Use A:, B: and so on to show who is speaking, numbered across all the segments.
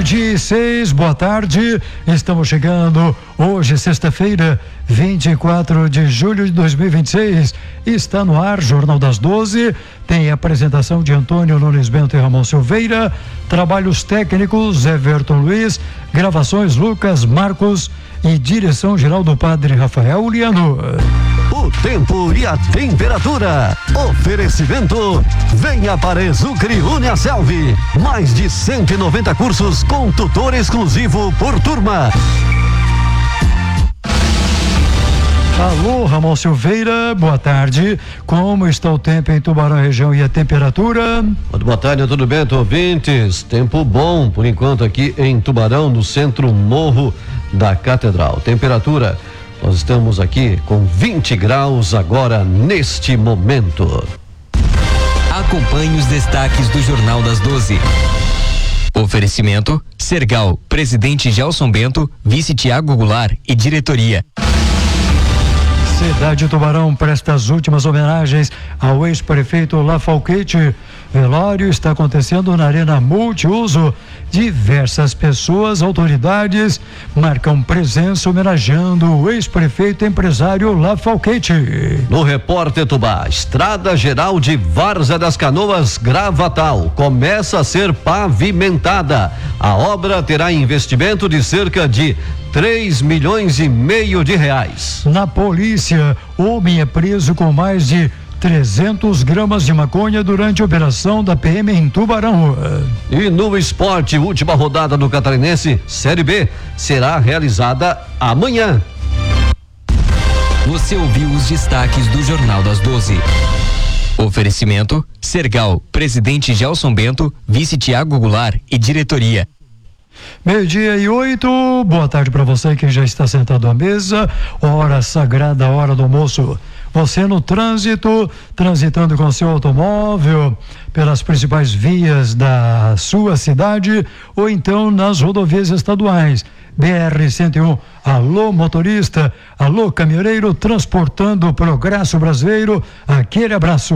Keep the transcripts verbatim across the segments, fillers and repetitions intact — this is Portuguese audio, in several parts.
A: Meio-dia e seis, boa tarde. Estamos chegando hoje, sexta-feira, vinte e quatro de julho de dois mil e vinte e seis. Está no ar, Jornal das doze. Tem a apresentação de Antônio Nunes Bento e Ramon Silveira. Trabalhos técnicos, Everton Luiz. Gravações, Lucas Marcos. E direção geral do Padre Rafael Liano.
B: O tempo e a temperatura. Oferecimento. Venha para Exucre Uniaselv. Mais de cento e noventa cursos com tutor exclusivo por turma.
A: Alô, Ramon Silveira, boa tarde. Como está o tempo em Tubarão região e a temperatura?
B: Boa tarde, tudo bem, ouvintes? Tempo bom por enquanto aqui em Tubarão, no centro Morro da Catedral. Temperatura, nós estamos aqui com vinte graus agora neste momento.
C: Acompanhe os destaques do Jornal das doze. Oferecimento: Sergal, presidente Gelson Bento, vice Tiago Goulart e diretoria.
A: Cidade de Tubarão presta as últimas homenagens ao ex-prefeito Lafalquete. Velório está acontecendo na Arena Multiuso. Diversas pessoas, autoridades, marcam presença homenageando o ex-prefeito empresário Lafalquete.
B: No Repórter Tubá, Estrada Geral de Várzea das Canoas, Gravatal, começa a ser pavimentada. A obra terá investimento de cerca de três milhões e meio de reais.
A: Na polícia, homem é preso com mais de trezentos gramas de maconha durante a operação da P M em Tubarão.
B: E no esporte, última rodada do Catarinense Série B será realizada amanhã.
C: Você ouviu os destaques do Jornal das doze. Oferecimento: Sergal, presidente Gelson Bento, vice Tiago Goulart e diretoria.
A: Meio-dia e oito, boa tarde para você que já está sentado à mesa, hora sagrada, hora do almoço. Você no trânsito, transitando com seu automóvel pelas principais vias da sua cidade ou então nas rodovias estaduais. B R cento e um, alô motorista, alô caminhoneiro, transportando o progresso brasileiro, aquele abraço.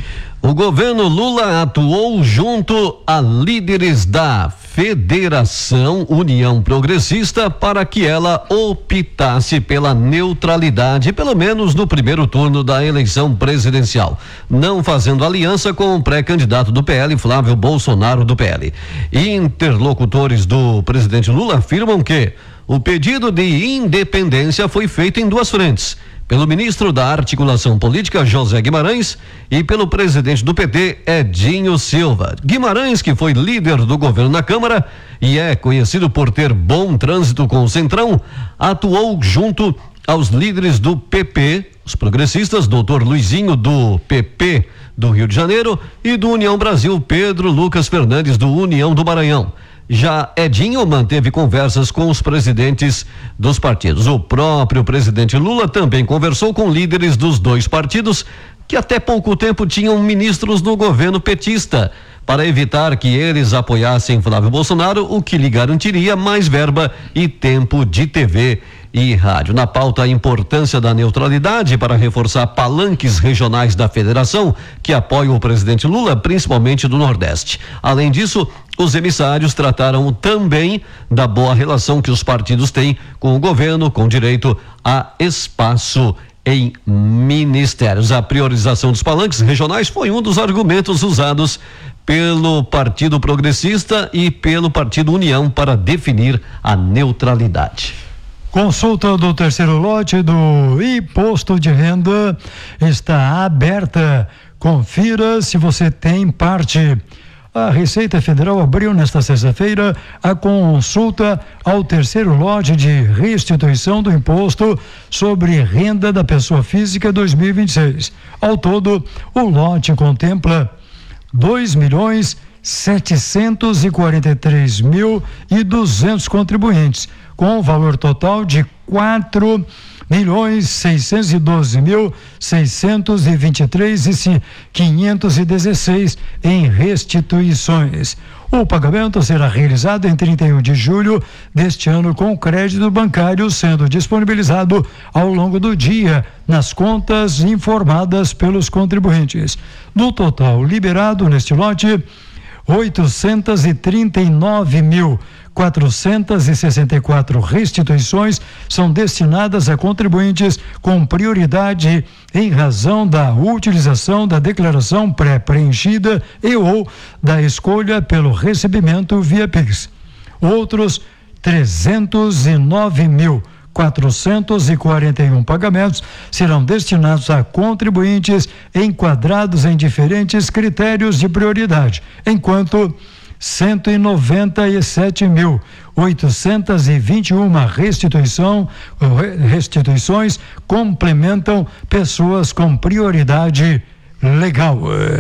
B: O governo Lula atuou junto a líderes da Federação União Progressista para que ela optasse pela neutralidade, pelo menos no primeiro turno da eleição presidencial, não fazendo aliança com o pré-candidato do P L, Flávio Bolsonaro, do P L. Interlocutores do presidente Lula afirmam que o pedido de independência foi feito em duas frentes: pelo ministro da Articulação Política, José Guimarães, e pelo presidente do P T, Edinho Silva. Guimarães, que foi líder do governo na Câmara e é conhecido por ter bom trânsito com o Centrão, atuou junto aos líderes do P P, os progressistas, doutor Luizinho, do P P do Rio de Janeiro, e do União Brasil, Pedro Lucas Fernandes, do União do Maranhão. Já Edinho manteve conversas com os presidentes dos partidos. O próprio presidente Lula também conversou com líderes dos dois partidos que até pouco tempo tinham ministros no governo petista, para evitar que eles apoiassem Flávio Bolsonaro, o que lhe garantiria mais verba e tempo de T V e rádio. Na pauta, a importância da neutralidade para reforçar palanques regionais da federação que apoiam o presidente Lula, principalmente do Nordeste. Além disso, os emissários trataram também da boa relação que os partidos têm com o governo, com direito a espaço em ministérios. A priorização dos palanques regionais foi um dos argumentos usados pelo Partido Progressista e pelo Partido União para definir a neutralidade.
A: Consulta do terceiro lote do Imposto de Renda está aberta. Confira se você tem parte. A Receita Federal abriu nesta sexta-feira a consulta ao terceiro lote de restituição do Imposto sobre Renda da Pessoa Física dois mil e vinte e seis. Ao todo, o lote contempla dois milhões setecentos e quarenta e três mil e duzentos contribuintes, com o valor total de quatro milhões seiscentos e doze mil seiscentos e vinte e três e quinhentos e dezesseis em restituições. O pagamento será realizado em trinta e um de julho deste ano com crédito bancário sendo disponibilizado ao longo do dia nas contas informadas pelos contribuintes. No total liberado neste lote, oitocentos e trinta e nove mil quatrocentas e sessenta e quatro restituições são destinadas a contribuintes com prioridade em razão da utilização da declaração pré-preenchida e ou da escolha pelo recebimento via Pix. Outros trezentos e nove mil quatrocentos e quarenta e um pagamentos serão destinados a contribuintes enquadrados em diferentes critérios de prioridade, enquanto cento e noventa e sete mil oitocentas e vinte e uma restituição, restituições complementam pessoas com prioridade legal.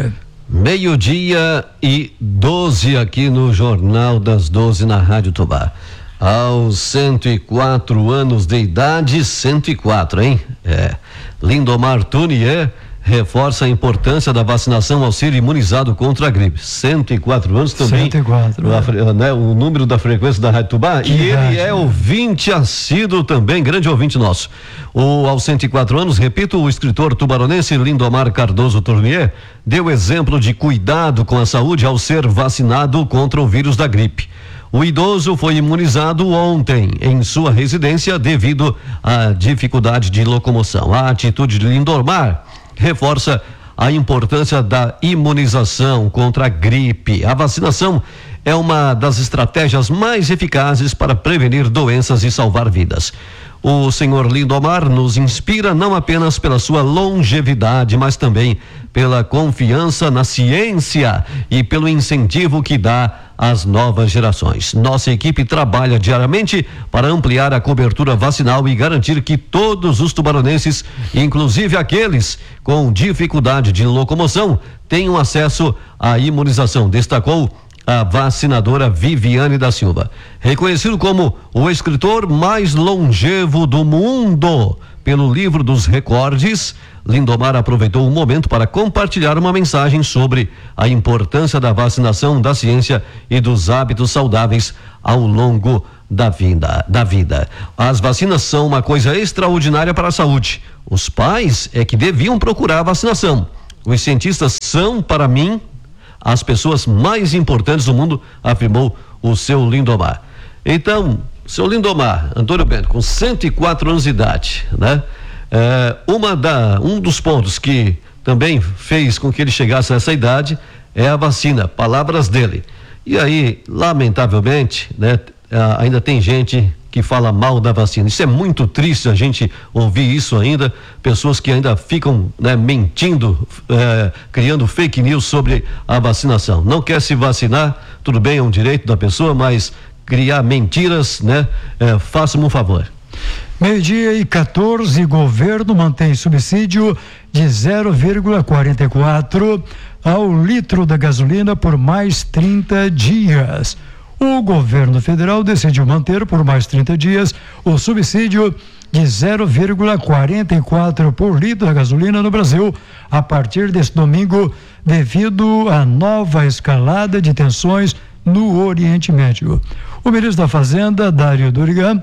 B: Meio-dia e doze aqui no Jornal das doze na Rádio Tubá. Aos cento e quatro anos de idade, cento e quatro, hein? É. Lindomar Tunier reforça a importância da vacinação ao ser imunizado contra a gripe. cento e quatro anos também.
A: cento e quatro.
B: O, né, o número da frequência da Rádio Tubá.
A: Que
B: e ele
A: idade,
B: é
A: né?
B: ouvinte assíduo também, grande ouvinte nosso. O, aos cento e quatro anos, repito, o escritor tubaronense Lindomar Cardoso Tournier deu exemplo de cuidado com a saúde ao ser vacinado contra o vírus da gripe. O idoso foi imunizado ontem em sua residência devido à dificuldade de locomoção. A atitude de Lindomar reforça a importância da imunização contra a gripe. A vacinação é uma das estratégias mais eficazes para prevenir doenças e salvar vidas. O senhor Lindomar nos inspira não apenas pela sua longevidade, mas também pela confiança na ciência e pelo incentivo que dá às novas gerações. Nossa equipe trabalha diariamente para ampliar a cobertura vacinal e garantir que todos os tubaronenses, inclusive aqueles com dificuldade de locomoção, tenham acesso à imunização, destacou a vacinadora Viviane da Silva. Reconhecido como o escritor mais longevo do mundo pelo livro dos recordes, Lindomar aproveitou o momento para compartilhar uma mensagem sobre a importância da vacinação, da ciência e dos hábitos saudáveis ao longo da vida, da vida. As vacinas são uma coisa extraordinária para a saúde. Os pais é que deviam procurar a vacinação. Os cientistas são, para mim, as pessoas mais importantes do mundo, afirmou o seu Lindomar. Então, seu Lindomar, Antônio Bento, com cento e quatro anos de idade, né? É, uma da, um dos pontos que também fez com que ele chegasse a essa idade é a vacina, palavras dele. E aí, lamentavelmente, né, ainda tem gente que fala mal da vacina. Isso é muito triste a gente ouvir isso ainda, pessoas que ainda ficam, né, mentindo, é, criando fake news sobre a vacinação. Não quer se vacinar, tudo bem, é um direito da pessoa, mas criar mentiras, né, é, faça-me um favor.
A: Meio-dia e quatorze, governo mantém subsídio de zero vírgula quarenta e quatro ao litro da gasolina por mais trinta dias. O governo federal decidiu manter por mais trinta dias o subsídio de zero vírgula quarenta e quatro por litro da gasolina no Brasil a partir deste domingo, devido à nova escalada de tensões no Oriente Médio. O ministro da Fazenda, Dário Durigan,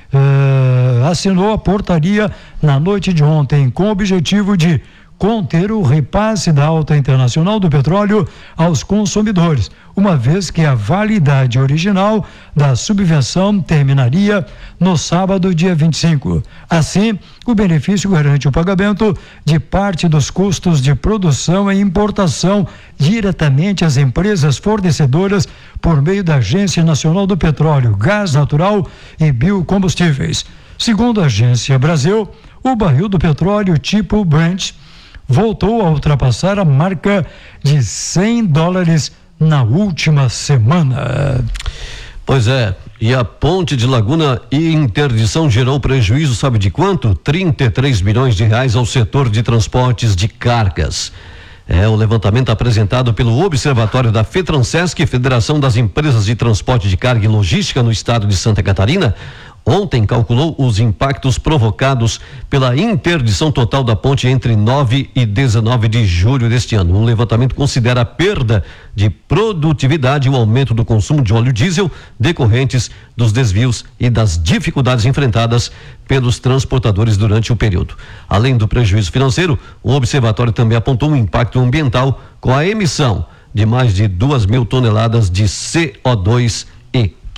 A: Uh, assinou a portaria na noite de ontem com o objetivo de conter o repasse da alta internacional do petróleo aos consumidores, uma vez que a validade original da subvenção terminaria no sábado, dia vinte e cinco. Assim, o benefício garante o pagamento de parte dos custos de produção e importação diretamente às empresas fornecedoras por meio da Agência Nacional do Petróleo, Gás Natural e Biocombustíveis. Segundo a Agência Brasil, o barril do petróleo tipo Brent voltou a ultrapassar a marca de cem dólares na última semana.
B: Pois é, e a ponte de Laguna e interdição gerou prejuízo, sabe de quanto? trinta e três milhões de reais ao setor de transportes de cargas. É o levantamento apresentado pelo Observatório da FETRANSESC, Federação das Empresas de Transporte de Carga e Logística no estado de Santa Catarina. Ontem calculou os impactos provocados pela interdição total da ponte entre nove e dezenove de julho deste ano. O levantamento considera a perda de produtividade e o aumento do consumo de óleo diesel decorrentes dos desvios e das dificuldades enfrentadas pelos transportadores durante o período. Além do prejuízo financeiro, o observatório também apontou um impacto ambiental com a emissão de mais de duas mil toneladas de C O dois equivalente.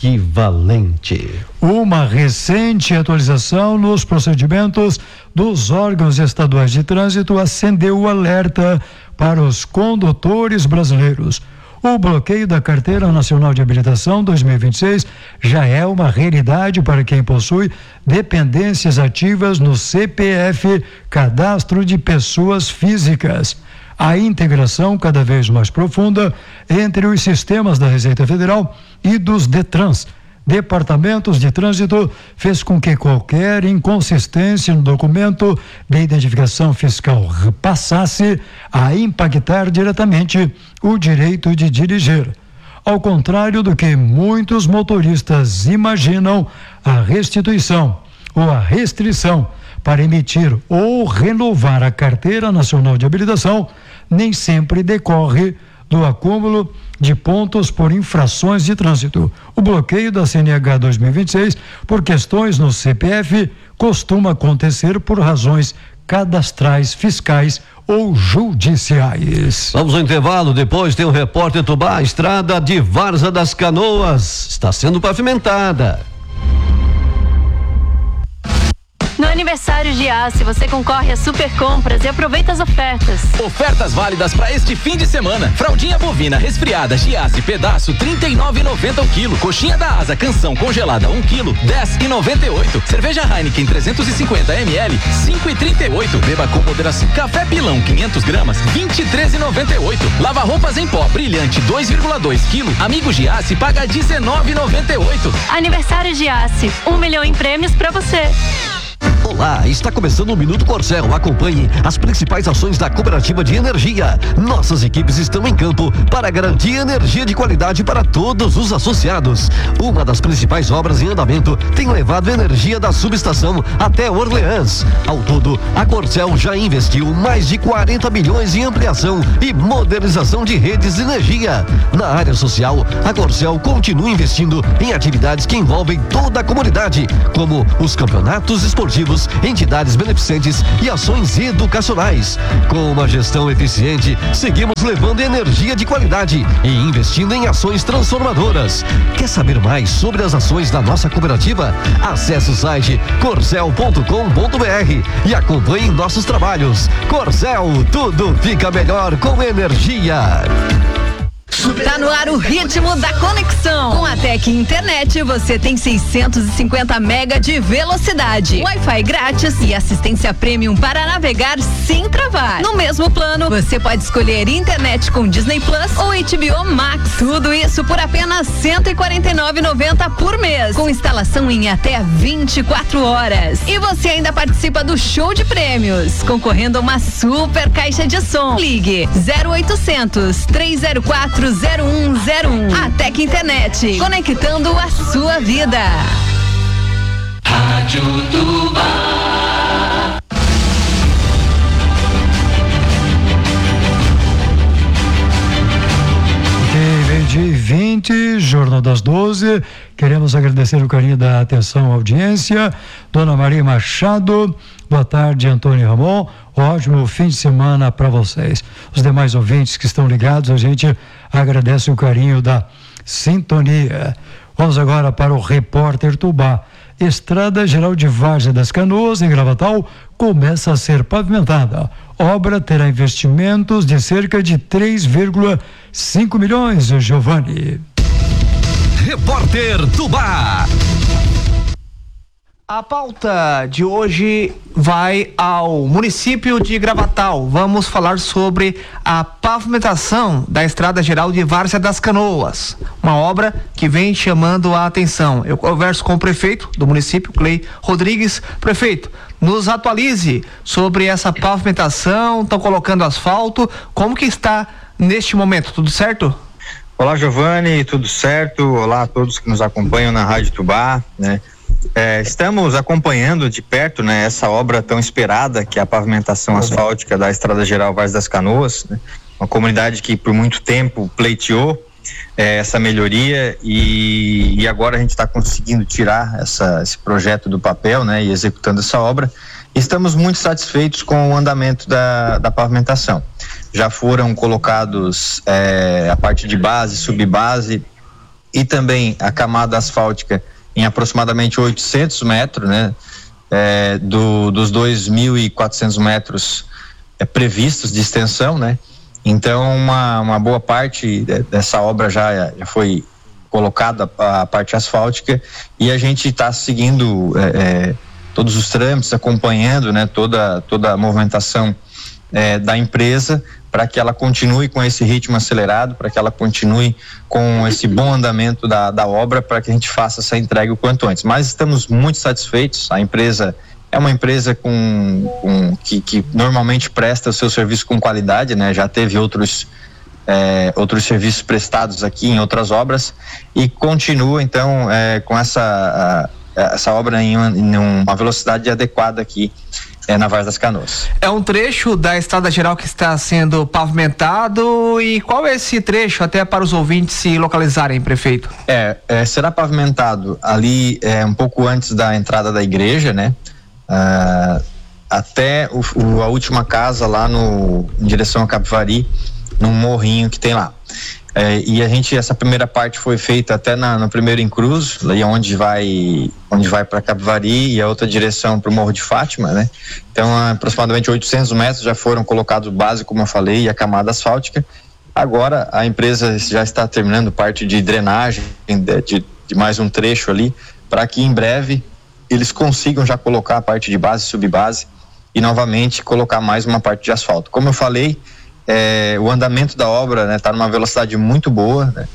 B: equivalente.
A: Uma recente atualização nos procedimentos dos órgãos estaduais de trânsito acendeu o alerta para os condutores brasileiros. O bloqueio da Carteira Nacional de Habilitação dois mil e vinte e seis já é uma realidade para quem possui dependências ativas no C P F, Cadastro de Pessoas Físicas. A integração cada vez mais profunda entre os sistemas da Receita Federal e dos DETRANS, Departamentos de Trânsito, fez com que qualquer inconsistência no documento de identificação fiscal passasse a impactar diretamente o direito de dirigir. Ao contrário do que muitos motoristas imaginam, a restituição ou a restrição para emitir ou renovar a Carteira Nacional de Habilitação nem sempre decorre do acúmulo de pontos por infrações de trânsito. O bloqueio da C N H dois mil e vinte e seis por questões no C P F costuma acontecer por razões cadastrais, fiscais ou judiciais.
B: Vamos ao intervalo, depois tem o repórter Tubá. A estrada de Várzea das Canoas está sendo pavimentada.
D: No aniversário de Giasse, você concorre a super compras e aproveita as ofertas.
E: Ofertas válidas para este fim de semana. Fraldinha bovina resfriada Giasse pedaço trinta e nove e noventa o quilo. Coxinha da Asa Canção congelada um quilo dez e noventa e oito. Cerveja Heineken trezentos e cinquenta mililitros cinco e trinta e oito. Beba com moderação. Café Pilão quinhentas gramas vinte e três e noventa e oito. Lava roupas em pó brilhante dois vírgula dois quilo. Amigo Giasse paga dezenove e noventa e oito.
D: Aniversário de Giasse, um milhão em prêmios para você.
B: Olá, está começando o Minuto Corcel. Acompanhe as principais ações da Cooperativa de Energia. Nossas equipes estão em campo para garantir energia de qualidade para todos os associados. Uma das principais obras em andamento tem levado energia da subestação até Orleans. Ao todo, a Corcel já investiu mais de quarenta milhões em ampliação e modernização de redes de energia. Na área social, a Corcel continua investindo em atividades que envolvem toda a comunidade, como os campeonatos esportivos, entidades beneficentes e ações educacionais. Com uma gestão eficiente, seguimos levando energia de qualidade e investindo em ações transformadoras. Quer saber mais sobre as ações da nossa cooperativa? Acesse o site corcel ponto com ponto br e acompanhe nossos trabalhos. Corcel, tudo fica melhor com energia.
F: Tá no ar o ritmo da conexão. Com a Tec Internet, você tem seiscentos e cinquenta mega de velocidade, Wi-Fi grátis e assistência premium para navegar sem travar. No mesmo plano, você pode escolher internet com Disney Plus ou H B O Max. Tudo isso por apenas cento e quarenta e nove reais e noventa centavos por mês, com instalação em até vinte e quatro horas. E você ainda participa do show de prêmios, concorrendo a uma super caixa de som. Ligue zero oitocentos, três zero quatro, zero um zero um. A Tec Internet, conectando a sua vida.
G: Rádio Tubá.
A: Ok, meio-dia e vinte, Jornal das doze. Queremos agradecer o carinho da atenção à audiência. Dona Maria Machado, boa tarde, Antônio Ramon. Ótimo fim de semana para vocês. Os demais ouvintes que estão ligados, a gente agradece o carinho da sintonia. Vamos agora para o repórter Tubá. Estrada Geral de Várzea das Canoas, em Gravatal, começa a ser pavimentada. Obra terá investimentos de cerca de três vírgula cinco milhões, Giovanni.
B: Repórter Tubá.
H: A pauta de hoje vai ao município de Gravatal. Vamos falar sobre a pavimentação da Estrada Geral de Várzea das Canoas, uma obra que vem chamando a atenção. Eu converso com o prefeito do município, Clei Rodrigues. Prefeito, nos atualize sobre essa pavimentação. Estão colocando asfalto, como que está neste momento? Tudo certo?
I: Olá, Giovanni, tudo certo? Olá a todos que nos acompanham na Rádio Tubá, né? É, estamos acompanhando de perto, né, essa obra tão esperada, que é a pavimentação asfáltica da Estrada Geral Várzea das Canoas, né? Uma comunidade que por muito tempo pleiteou é, essa melhoria e, e agora a gente está conseguindo tirar essa, esse projeto do papel, né, e executando essa obra. Estamos muito satisfeitos com o andamento da, da pavimentação. Já foram colocados é, a parte de base, subbase e também a camada asfáltica em aproximadamente oitocentos metros, né? É, do, dos dois mil e quatrocentos metros é, previstos de extensão, né? Então uma, uma boa parte dessa obra já, já foi colocada a parte asfáltica e a gente está seguindo é, é, todos os trâmites, acompanhando, né, toda, toda a movimentação é, da empresa para que ela continue com esse ritmo acelerado, para que ela continue com esse bom andamento da, da obra, para que a gente faça essa entrega o quanto antes. Mas estamos muito satisfeitos. A empresa é uma empresa com, com que, que normalmente presta o seu serviço com qualidade, né? Já teve outros É, outros serviços prestados aqui em outras obras e continua então é, com essa a, essa obra em uma, em uma velocidade adequada aqui é, na Várzea das Canoas.
H: É um trecho da estrada geral que está sendo pavimentado, e qual é esse trecho até para os ouvintes se localizarem, prefeito?
I: É, é será pavimentado ali é, um pouco antes da entrada da igreja, né? Ah, até o, o, a última casa lá no em direção a Capivari, num morrinho que tem lá. É, e a gente, essa primeira parte foi feita até na, no primeiro encruz, lá onde vai onde vai para Capivari, e a outra direção para o Morro de Fátima, né? Então aproximadamente oitocentos metros já foram colocados base, como eu falei, e a camada asfáltica. Agora a empresa já está terminando parte de drenagem de, de, de mais um trecho ali, para que em breve eles consigam já colocar a parte de base, subbase, e novamente colocar mais uma parte de asfalto. Como eu falei, É, o andamento da obra, né, tá numa velocidade muito boa, né,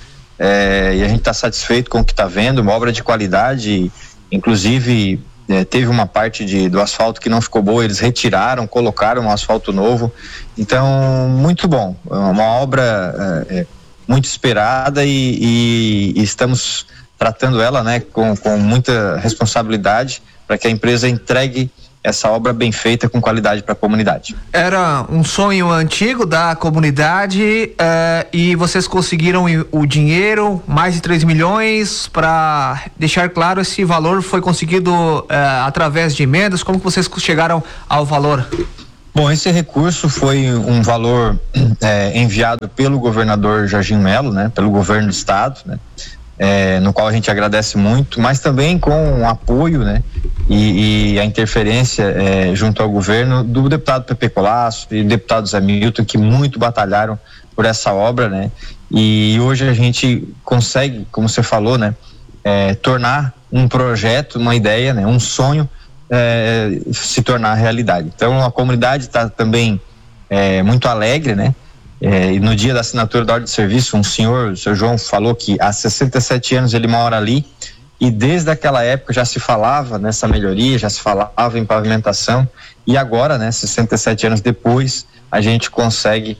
I: é, e a gente está satisfeito com o que está vendo, uma obra de qualidade, inclusive é, teve uma parte de, do asfalto que não ficou boa, eles retiraram, colocaram um asfalto novo, então muito bom, uma obra é, é, muito esperada e, e, e estamos tratando ela, né, com, com muita responsabilidade para que a empresa entregue essa obra bem feita com qualidade para a comunidade.
H: Era um sonho antigo da comunidade uh, e vocês conseguiram o dinheiro, mais de três milhões, para deixar claro, esse valor foi conseguido uh, através de emendas. Como que vocês chegaram ao valor?
I: Bom, esse recurso foi um valor é, enviado pelo governador Jorginho Melo, né, pelo governo do estado, né, é, no qual a gente agradece muito, mas também com o apoio, né, e, e a interferência é, junto ao governo do deputado Pepe Colasso e do deputado Zé Milton, que muito batalharam por essa obra, né, e hoje a gente consegue, como você falou, né, é, tornar um projeto, uma ideia, né, um sonho, É, se tornar realidade. Então a comunidade está também é, muito alegre, né? É, e no dia da assinatura da ordem de serviço, um senhor, o senhor João, falou que há sessenta e sete anos ele mora ali e desde aquela época já se falava nessa melhoria, já se falava em pavimentação, e agora, né, sessenta e sete anos depois, a gente consegue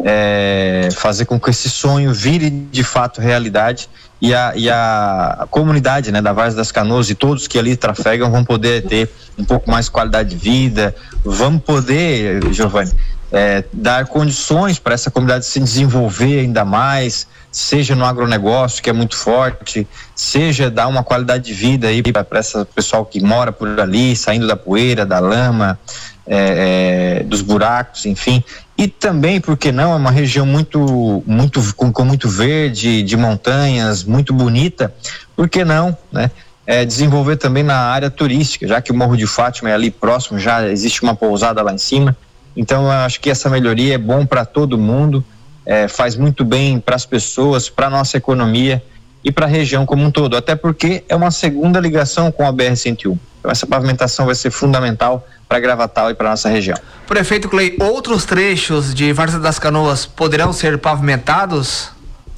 I: é, fazer com que esse sonho vire de fato realidade. E a, e a, a comunidade, né, da Várzea das Canoas e todos que ali trafegam vão poder ter um pouco mais de qualidade de vida, vamos poder, Giovanni, é, dar condições para essa comunidade se desenvolver ainda mais, seja no agronegócio, que é muito forte, seja dar uma qualidade de vida aí para esse pessoal que mora por ali, saindo da poeira, da lama, é, é, dos buracos, enfim. E também, por que não, é uma região muito, muito com, com muito verde, de montanhas, muito bonita, por que não, né? É, desenvolver também na área turística, já que o Morro de Fátima é ali próximo, já existe uma pousada lá em cima. Então eu acho que essa melhoria é bom para todo mundo, é, faz muito bem para as pessoas, para a nossa economia e para a região como um todo, até porque é uma segunda ligação com a B R cento e um. Então essa pavimentação vai ser fundamental para Gravatal e para nossa região.
H: Prefeito Clay, outros trechos de Várzea das Canoas poderão ser pavimentados?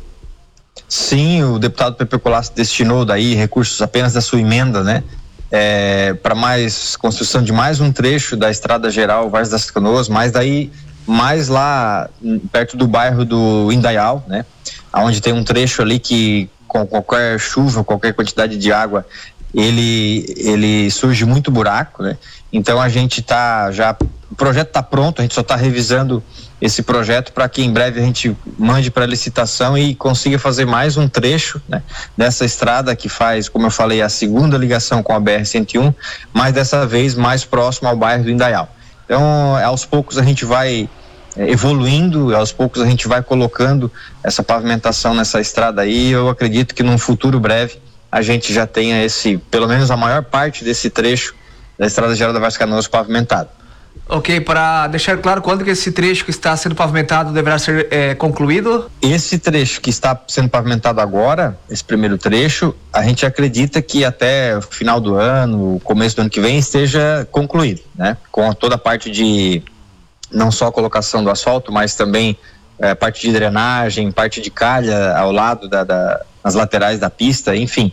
I: Sim, o deputado Pepe Colasso destinou daí recursos apenas da sua emenda, né, é, para mais construção de mais um trecho da estrada geral Várzea das Canoas, mas daí mais lá perto do bairro do Indaial, né, onde tem um trecho ali que com qualquer chuva, qualquer quantidade de água, ele ele surge muito buraco, né? Então a gente tá já, o projeto está pronto, a gente só está revisando esse projeto para que em breve a gente mande para licitação e consiga fazer mais um trecho, né, dessa estrada que faz, como eu falei, a segunda ligação com a B R cento e um, mas dessa vez mais próximo ao bairro do Indaial. Então aos poucos a gente vai é, evoluindo, aos poucos a gente vai colocando essa pavimentação nessa estrada aí. Eu acredito que num futuro breve a gente já tenha esse, pelo menos a maior parte desse trecho da Estrada Geral da Várzea Canoas pavimentado.
H: Ok, para deixar claro, quando que esse trecho que está sendo pavimentado deverá ser é, concluído?
I: Esse trecho que está sendo pavimentado agora, esse primeiro trecho, a gente acredita que até o final do ano, começo do ano que vem, esteja concluído, né? Com toda a parte de, não só a colocação do asfalto, mas também é, parte de drenagem, parte de calha ao lado da, da, nas laterais da pista, enfim,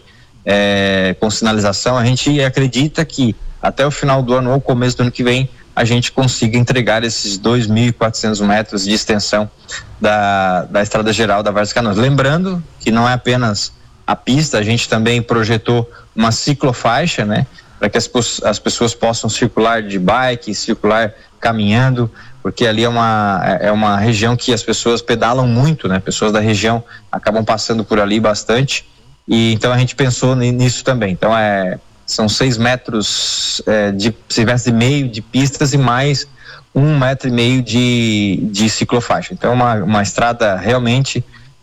I: é, com sinalização. A gente acredita que até o final do ano ou começo do ano que vem a gente consiga entregar esses dois mil e quatrocentos metros de extensão da, da Estrada Geral da Várzea Canoas. Lembrando que não é apenas a pista, a gente também projetou uma ciclofaixa, né, para que as, as pessoas possam circular de bike, circular caminhando, porque ali é uma, é uma região que as pessoas pedalam muito, né, pessoas da região acabam passando por ali bastante, e então a gente pensou nisso também. Então é são seis metros é, de seis metros e meio de pistas e mais um metro e meio de, de ciclofaixa. Então uma, uma estrada realmente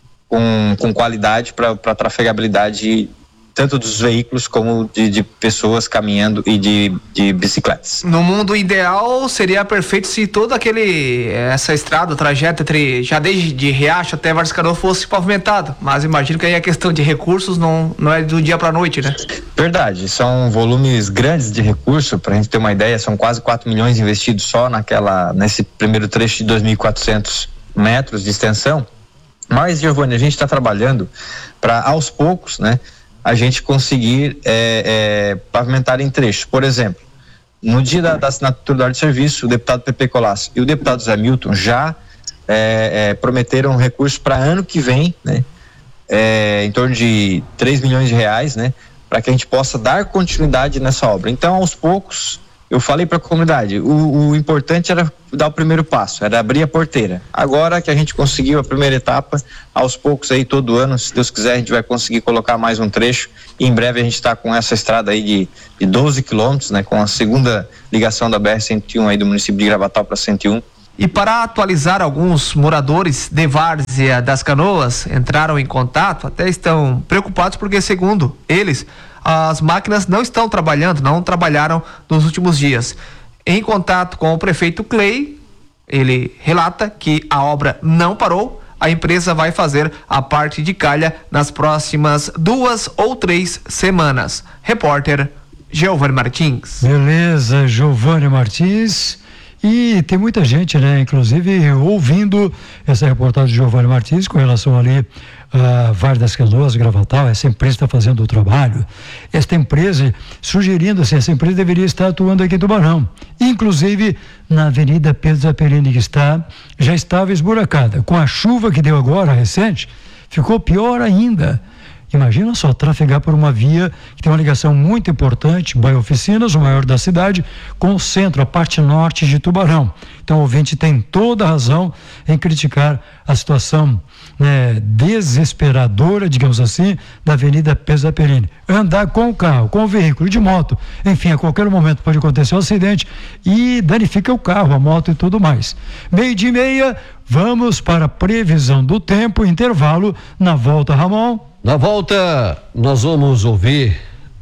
I: com, com qualidade para para trafegabilidade tanto dos veículos como de, de pessoas caminhando e de, de bicicletas.
H: No mundo ideal seria perfeito se todo aquele essa estrada, o trajeto entre já desde de Riacho até Várzea Canoas fosse pavimentado, mas imagino que aí a questão de recursos não, não é do dia para a noite, né?
I: Verdade, são volumes grandes de recurso. Para a gente ter uma ideia, são quase quatro milhões investidos só naquela nesse primeiro trecho de dois mil e quatrocentos metros de extensão. Mas, Giovanni, a gente está trabalhando para aos poucos, né, a gente conseguir é, é, pavimentar em trechos. Por exemplo, no dia da, da assinatura da ordem de serviço, o deputado Pepe Colasso e o deputado Zé Milton já é, é, prometeram recursos para ano que vem, né, é, em torno de três milhões de reais, né, para que a gente possa dar continuidade nessa obra. Então, aos poucos, eu falei para a comunidade, o, o importante era dar o primeiro passo, era abrir a porteira. Agora que a gente conseguiu a primeira etapa, aos poucos aí todo ano, se Deus quiser, a gente vai conseguir colocar mais um trecho, e em breve a gente está com essa estrada aí de, de doze quilômetros, né, com a segunda ligação da B R cento e um aí do município de Gravatal para cento e um.
H: E para atualizar, alguns moradores de Várzea das Canoas entraram em contato, até estão preocupados porque, segundo eles, as máquinas não estão trabalhando, não trabalharam nos últimos dias. Em contato com o prefeito Clay, ele relata que a obra não parou, a empresa vai fazer a parte de calha nas próximas duas ou três semanas. Repórter Giovanni Martins.
A: Beleza, Giovanni Martins. E tem muita gente, né, inclusive ouvindo essa reportagem de Giovanni Martins com relação ali a uh, Várzea das Canoas, Gravatal. Essa empresa está fazendo o trabalho. Esta empresa, sugerindo assim, essa empresa deveria estar atuando aqui em Tubarão, inclusive na Avenida Pedro Zaperini, que está, já estava esburacada. Com a chuva que deu agora, recente, ficou pior ainda. Imagina só, trafegar por uma via que tem uma ligação muito importante, Bairro Oficinas, o maior da cidade, com o centro, a parte norte de Tubarão. Então o ouvinte tem toda a razão em criticar a situação, né, desesperadora, digamos assim, da Avenida Pedro Zaperini. Andar com o carro, com o veículo, de moto, enfim, a qualquer momento pode acontecer um acidente e danifica o carro, a moto e tudo mais. Meio dia e meia, vamos para a previsão do tempo, intervalo, na volta, Ramon.
B: Na volta, nós vamos ouvir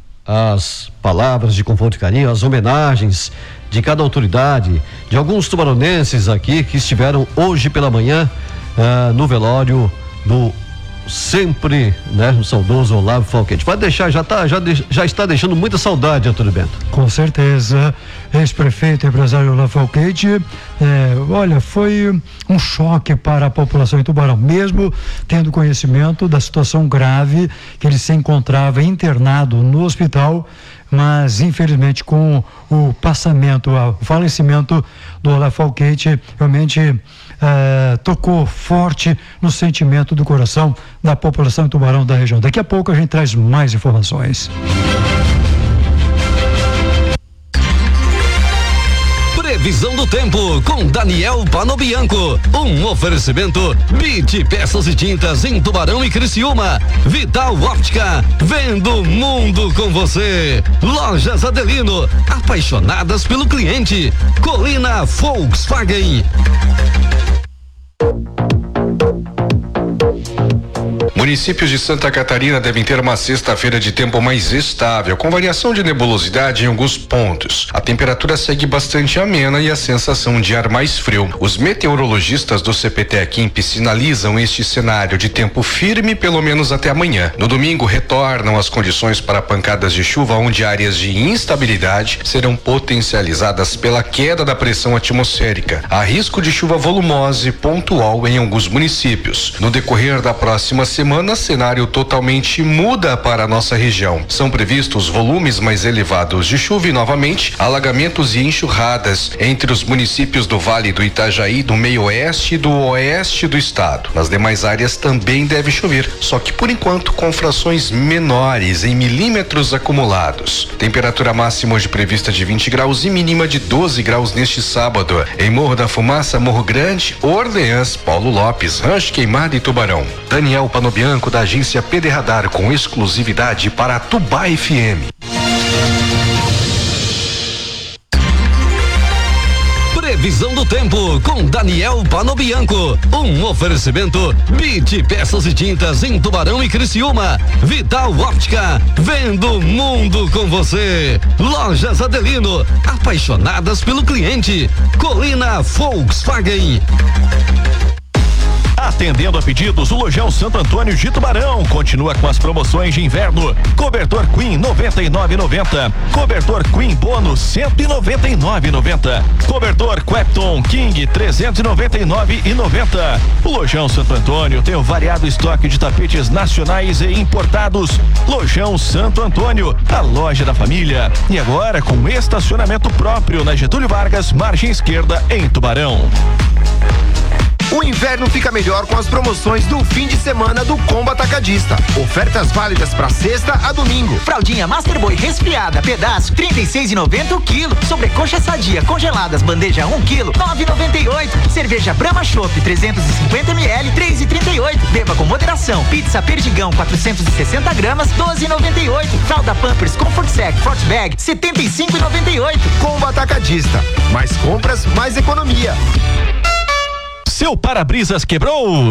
B: as palavras de conforto e carinho, as homenagens de cada autoridade, de alguns tubaronenses aqui que estiveram hoje pela manhã ah, no velório do sempre, né, o saudoso Olavo Falquete. Vai deixar, já, tá, já, de, já está deixando muita saudade, Antônio Bento.
A: Com certeza, ex-prefeito e empresário Olavo Falquete, é, olha, foi um choque para a população em Tubarão, mesmo tendo conhecimento da situação grave que ele se encontrava internado no hospital, mas infelizmente com o passamento, o falecimento do Olavo Falquete, realmente Uh, tocou forte no sentimento do coração da população de Tubarão da região. Daqui a pouco a gente traz mais informações.
B: Previsão do tempo com Daniel Panobianco. Um oferecimento Bit Peças e Tintas em Tubarão e Criciúma. Vital Óptica, vendo o mundo com você. Lojas Adelino, apaixonadas pelo cliente. Colina Volkswagen.
G: Municípios de Santa Catarina devem ter uma sexta-feira de tempo mais estável, com variação de nebulosidade em alguns pontos. A temperatura segue bastante amena e a sensação de ar mais frio. Os meteorologistas do C P T E C sinalizam este cenário de tempo firme pelo menos até amanhã. No domingo retornam as condições para pancadas de chuva, onde áreas de instabilidade serão potencializadas pela queda da pressão atmosférica. Há risco de chuva volumosa e pontual em alguns municípios. No decorrer da próxima semana, cenário totalmente muda para a nossa região. São previstos volumes mais elevados de chuva e, novamente, alagamentos e enxurradas entre os municípios do Vale do Itajaí, do meio-oeste e do oeste do estado. Nas demais áreas também deve chover, só que por enquanto com frações menores em milímetros acumulados. Temperatura máxima hoje prevista de vinte graus e mínima de doze graus neste sábado. Em Morro da Fumaça, Morro Grande, Orleans, Paulo Lopes, Rancho Queimado e Tubarão. Daniel Panobianco, da agência P D Radar, com exclusividade para Tubá F M.
B: Previsão do tempo com Daniel Panobianco. Um oferecimento Bit Peças e Tintas em Tubarão e Criciúma. Vital Óptica, vendo o mundo com você. Lojas Adelino, apaixonadas pelo cliente. Colina Volkswagen.
J: Atendendo a pedidos, o Lojão Santo Antônio de Tubarão continua com as promoções de inverno. Cobertor Queen noventa e nove e noventa. Cobertor Queen Bônus cento e noventa e nove e noventa. Cobertor Quepton King trezentos e noventa e nove e noventa. O Lojão Santo Antônio tem um variado estoque de tapetes nacionais e importados. Lojão Santo Antônio, a loja da família. E agora com estacionamento próprio na Getúlio Vargas, margem esquerda, em Tubarão.
K: O inverno fica melhor com as promoções do fim de semana do Combo Atacadista. Ofertas válidas para sexta a domingo.
L: Fraldinha Masterboy resfriada, pedaço trinta e seis e noventa o quilo. Sobrecoxa sadia congeladas, bandeja um quilo, nove e noventa e oito. Cerveja Brahma Chopp trezentos e cinquenta mililitros, três e trinta e oito. Beba com moderação. Pizza Perdigão quatrocentos e sessenta gramas, doze e noventa e oito. Fralda Pampers Comfort Sec Front Bag setenta e cinco e noventa e oito.
K: Combo Atacadista. Mais compras, mais economia.
J: Seu para-brisas quebrou?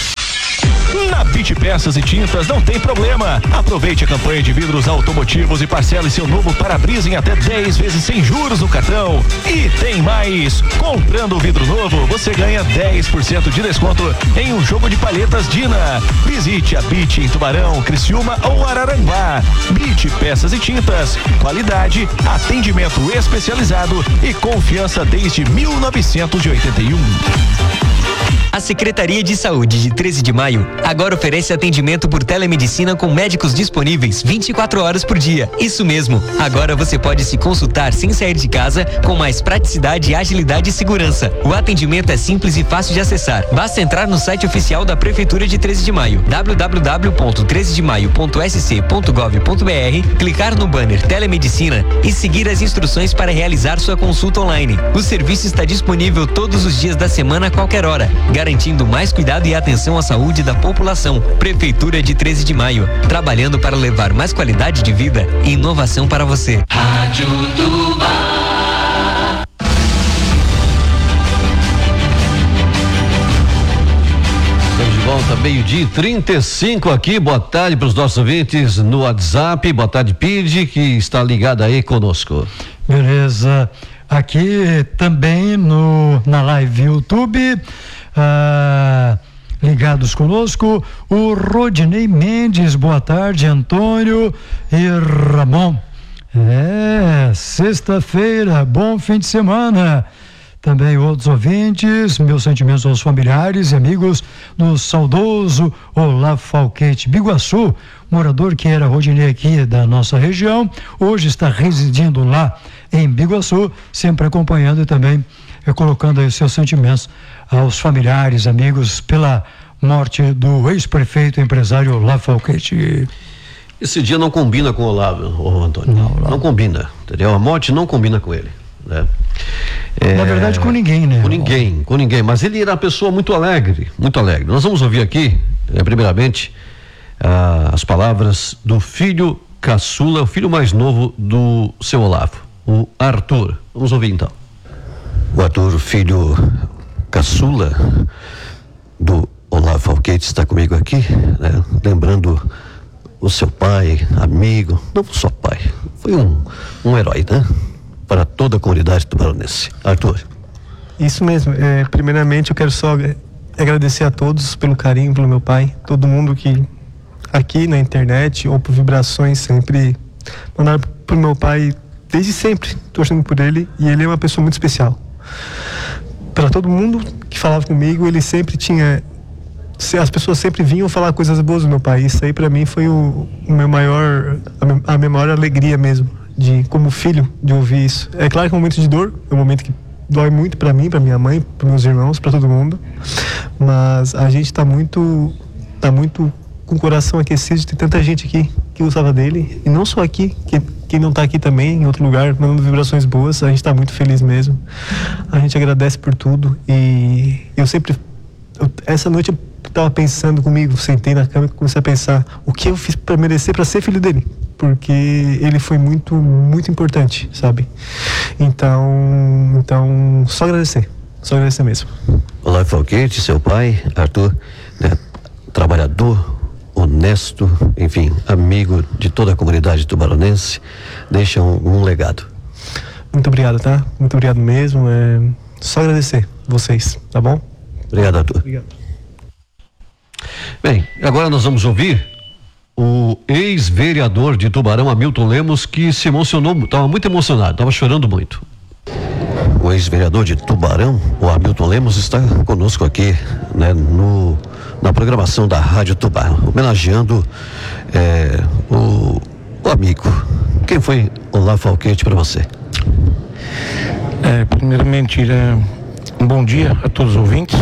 J: Na Bit Peças e Tintas não tem problema. Aproveite a campanha de vidros automotivos e parcele seu novo para-brisa em até dez vezes sem juros no cartão. E tem mais! Comprando o vidro novo, você ganha dez por cento de desconto em um jogo de palhetas Dina. Visite a Bit em Tubarão, Criciúma ou Araranguá. Bit Peças e Tintas. Qualidade, atendimento especializado e confiança desde mil novecentos e oitenta e um.
C: A Secretaria de Saúde de treze de maio agora oferece atendimento por telemedicina com médicos disponíveis vinte e quatro horas por dia. Isso mesmo, agora você pode se consultar sem sair de casa com mais praticidade, agilidade e segurança. O atendimento é simples e fácil de acessar. Basta entrar no site oficial da Prefeitura de treze de maio, w w w ponto treze de maio ponto s c ponto gov ponto b r, clicar no banner Telemedicina e seguir as instruções para realizar sua consulta online. O serviço está disponível todos os dias da semana a qualquer hora, garantindo mais cuidado e atenção à saúde da população. Prefeitura de treze de maio, trabalhando para levar mais qualidade de vida e inovação para você.
M: Rádio Tubá.
B: Estamos de volta, meio-dia e trinta e cinco aqui. Boa tarde para os nossos ouvintes no WhatsApp. Boa tarde, Pide, que está ligado aí conosco.
A: Beleza. Aqui também no, na live YouTube, ah, ligados conosco, o Rodinei Mendes, boa tarde, Antônio e Ramon. É, sexta-feira, bom fim de semana. Também outros ouvintes, meus sentimentos aos familiares e amigos do saudoso Olavo Falquete Biguaçu, morador que era Rodinei aqui da nossa região, hoje está residindo lá em Biguaçu, sempre acompanhando e também eh, colocando aí os seus sentimentos aos familiares, amigos, pela morte do ex-prefeito empresário Olavo Falquete.
B: Esse dia não combina com o Olavo, ô Antônio. Não, não. não combina, entendeu? A morte não combina com ele, né? É,
A: na verdade, com ninguém, né?
B: Com ninguém, com ninguém, mas ele era uma pessoa muito alegre, muito alegre. Nós vamos ouvir aqui, é, primeiramente, ah, as palavras do filho caçula, o filho mais novo do seu Olavo, o Arthur. Vamos ouvir então.
N: O Arthur, filho caçula do Olavo Falquete está comigo aqui, né? Lembrando o seu pai, amigo, não só pai, foi um, um herói, né? Para toda a comunidade tubaronense. Arthur.
O: Isso mesmo, é, primeiramente eu quero só agradecer a todos pelo carinho, pelo meu pai, todo mundo que aqui na internet ou por vibrações sempre mandaram pro meu pai desde sempre, torcendo por ele, e ele é uma pessoa muito especial. Para todo mundo que falava comigo, ele sempre tinha, as pessoas sempre vinham falar coisas boas do meu pai. Isso aí para mim foi o, o meu maior, a minha maior alegria mesmo, de como filho, de ouvir isso. É claro que é um momento de dor, é um momento que dói muito para mim, para minha mãe, para meus irmãos, para todo mundo, mas a gente tá muito, tá muito com o coração aquecido de ter tanta gente aqui que gostava dele, e não só aqui, que quem não tá aqui também, em outro lugar, mandando vibrações boas. A gente tá muito feliz mesmo, a gente agradece por tudo. E eu sempre, eu, essa noite eu tava pensando comigo, sentei na cama e comecei a pensar o que eu fiz para merecer para ser filho dele, porque ele foi muito, muito importante, sabe? Então, então só agradecer, só agradecer mesmo.
N: Olá, Falquete, seu pai, Arthur, né, trabalhador, honesto, enfim, amigo de toda a comunidade tubaronense, deixa um, um legado.
O: Muito obrigado, tá? Muito obrigado mesmo, é só agradecer vocês, tá bom?
N: Obrigado, Arthur.
O: Obrigado.
B: Bem, agora nós vamos ouvir o ex-vereador de Tubarão, Hamilton Lemos, que se emocionou, estava muito emocionado, estava chorando muito.
N: O ex-vereador de Tubarão, o Hamilton Lemos, está conosco aqui, né, no, na programação da Rádio Tubá, homenageando é, o, o amigo. Quem foi Olavo Falquete para você?
P: É, primeiramente, é, um bom dia a todos os ouvintes.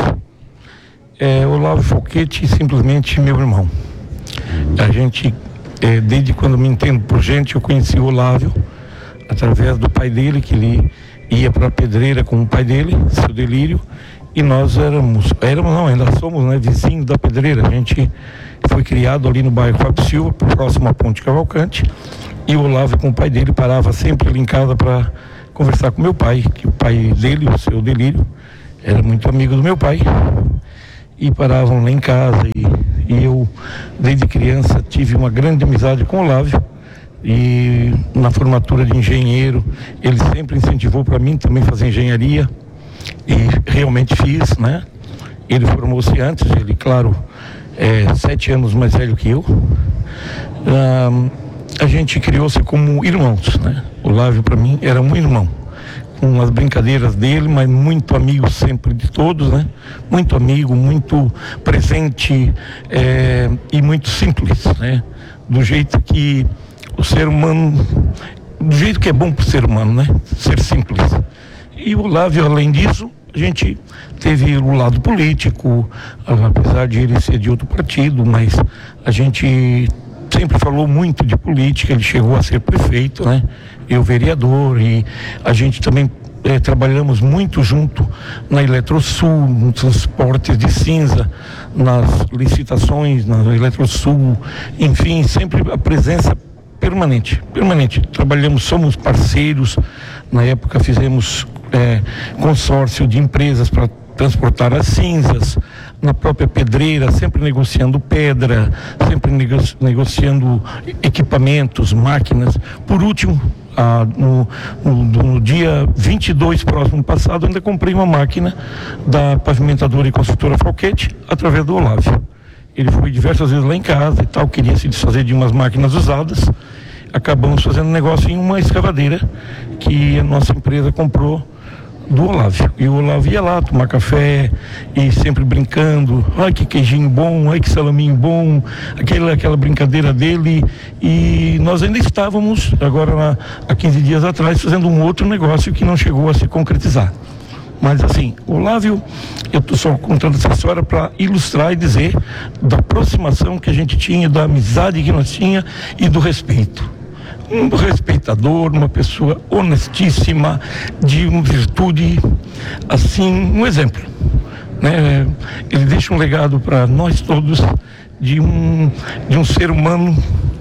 P: É, Olavo Falquete, simplesmente meu irmão. A gente, é, desde quando me entendo por gente, eu conheci o Olavo através do pai dele, que ele ia para a Pedreira com o pai dele, seu Delírio, e nós éramos, éramos não, ainda somos, né, vizinhos da Pedreira. A gente foi criado ali no bairro Fábio Silva, próximo à Ponte Cavalcante, e o Olavo com o pai dele parava sempre ali em casa para conversar com meu pai, que o pai dele, o seu Delírio, era muito amigo do meu pai, e paravam lá em casa, e, e eu, desde criança, tive uma grande amizade com o Olavo. E na formatura de engenheiro, ele sempre incentivou para mim também fazer engenharia, e realmente fiz, né? Ele formou-se antes, ele, claro, é sete anos mais velho que eu. Ah, a gente criou-se como irmãos, né? O Olavo para mim era um irmão, com as brincadeiras dele, mas muito amigo sempre de todos, né? Muito amigo, muito presente, é, e muito simples, né? Do jeito que o ser humano, do jeito que é bom para o ser humano, né? Ser simples. E o Olavo, além disso, a gente teve o lado político, apesar de ele ser de outro partido, mas a gente sempre falou muito de política. Ele chegou a ser prefeito, né? Eu vereador, e a gente também eh, trabalhamos muito junto na Eletrosul, nos transportes de cinza, nas licitações, na Eletrosul, enfim, sempre a presença permanente, permanente. Trabalhamos, somos parceiros. Na época fizemos é, consórcio de empresas para transportar as cinzas, na própria Pedreira, sempre negociando pedra, sempre nego, negociando equipamentos, máquinas. Por último, ah, no, no, no dia vinte e dois próximo passado, ainda comprei uma máquina da pavimentadora e construtora Falquete, através do Olavo. Ele foi diversas vezes lá em casa e tal, queria se desfazer de umas máquinas usadas. Acabamos fazendo negócio em uma escavadeira que a nossa empresa comprou do Olavo. E o Olavo ia lá tomar café e sempre brincando. Ai, que queijinho bom, ai, que salaminho bom, aquela, aquela brincadeira dele. E nós ainda estávamos, agora há quinze dias atrás, fazendo um outro negócio que não chegou a se concretizar. Mas assim, o Olavo, eu estou só contando essa história para ilustrar e dizer da aproximação que a gente tinha, da amizade que nós tinha e do respeito. Um respeitador, uma pessoa honestíssima, de uma virtude, assim, um exemplo, né? Ele deixa um legado para nós todos de um, de um ser humano,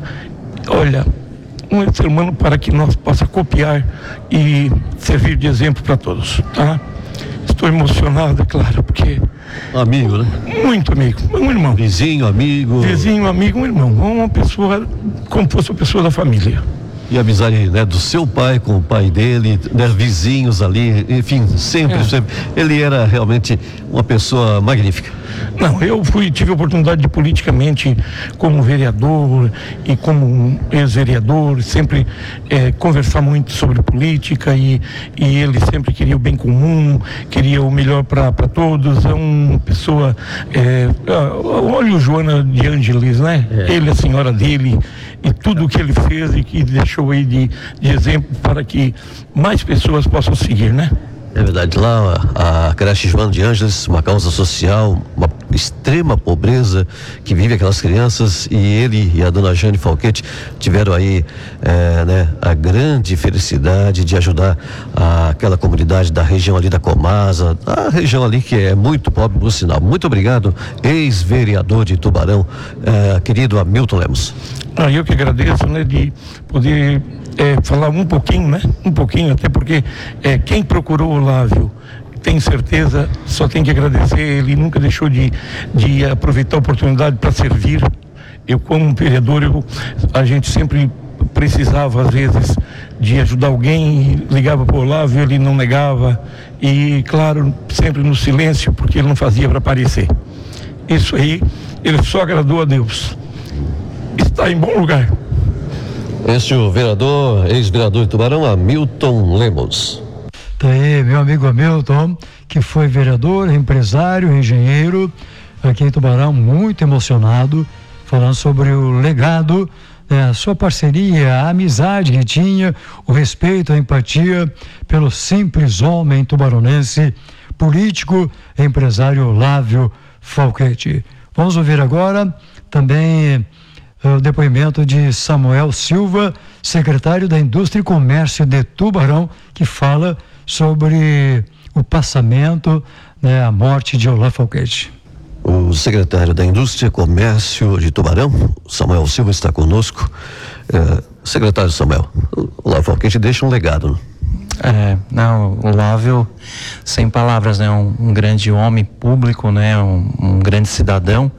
P: olha, um ser humano para que nós possa copiar e servir de exemplo para todos, tá? Estou emocionado, é claro, porque...
N: Amigo, né?
P: Muito amigo, um irmão.
N: Vizinho, amigo.
P: Vizinho, amigo, um irmão. Uma pessoa, como fosse uma pessoa da família.
N: E a amizade, né, do seu pai com o pai dele, né, vizinhos ali, enfim, sempre, é. sempre. Ele era realmente uma pessoa magnífica.
P: Não, eu fui, tive a oportunidade de politicamente, como vereador e como ex-vereador, sempre é, conversar muito sobre política e, e ele sempre queria o bem comum, queria o melhor para todos. É uma pessoa, é, olha o Joana de Ângeles, né? É. Ele, a senhora dele, e tudo o que ele fez e que deixou aí de, de exemplo para que mais pessoas possam seguir, né?
N: É verdade, lá a, a creche Joana de Ângeles, uma causa social, uma extrema pobreza que vive aquelas crianças, e ele e a dona Jane Falquete tiveram aí é, né, a grande felicidade de ajudar a, aquela comunidade da região ali da Comasa, a região ali que é muito pobre, por sinal. Muito obrigado, ex-vereador de Tubarão, é, querido Hamilton Lemos.
P: Ah, eu que agradeço, né, de poder é, falar um pouquinho, né, um pouquinho, até porque é, quem procurou o Lávio, tem certeza, só tem que agradecer. Ele nunca deixou de, de aproveitar a oportunidade para servir. Eu, como vereador, eu, a gente sempre precisava, às vezes, de ajudar alguém, ligava para o Olávio, ele não negava, e, claro, sempre no silêncio, porque ele não fazia para aparecer. Isso aí, ele só agradou a Deus. Está em bom lugar.
N: Este é o vereador, ex-vereador de Tubarão, Hamilton Lemos.
A: Tá aí, meu amigo Hamilton, que foi vereador, empresário, engenheiro, aqui em Tubarão, muito emocionado, falando sobre o legado, né, a sua parceria, a amizade que tinha, o respeito, a empatia pelo simples homem tubaronense, político, empresário Lávio Falquete. Vamos ouvir agora também o depoimento de Samuel Silva, secretário da Indústria e Comércio de Tubarão, que fala sobre o passamento, né, a morte de Olá Falquete.
N: O secretário da Indústria e Comércio de Tubarão, Samuel Silva, está conosco. É, secretário Samuel, Olá Falquete deixa um legado.
Q: É, não, o Lávio, sem palavras, né, um, um grande homem público, né, um, um grande cidadão.